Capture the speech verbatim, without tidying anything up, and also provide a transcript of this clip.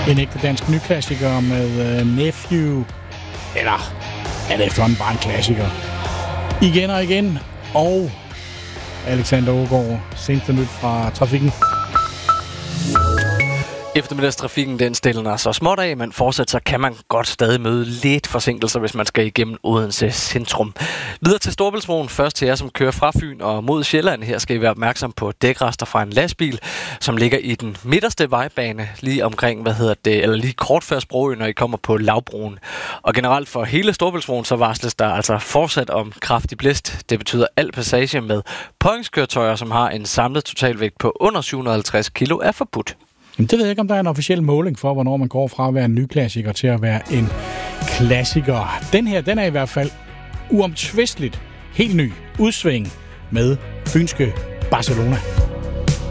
En ægte dansk nyklassiker med uh, Nephew. Eller er det efterhånden bare en klassiker? Igen og igen. Og Alexander Aagaard, seneste nyt fra trafikken. Eftermiddagstrafikken, den stiller så småt af, men fortsat så kan man godt stadig møde lidt forsinkelser, hvis man skal igennem Odense centrum. Videre til Storebæltsbroen. Først til jer, som kører fra Fyn og mod Sjælland. Her skal I være opmærksom på dækrester fra en lastbil, som ligger i den midterste vejbane, lige omkring, hvad hedder det, eller lige kort før Sprogø, når I kommer på Lavbroen. Og generelt for hele Storebæltsbroen, så varsles der altså fortsat om kraftig blæst. Det betyder al passage med påhængskøretøjer, som har en samlet totalvægt på under syv hundrede og halvtreds kilo, er forbudt. Jamen, det ved jeg ikke, om der er en officiel måling for, hvornår man går fra at være en nyklassiker til at være en klassiker. Den her, den er i hvert fald uomtvisteligt helt ny udsving med fynske Barcelona.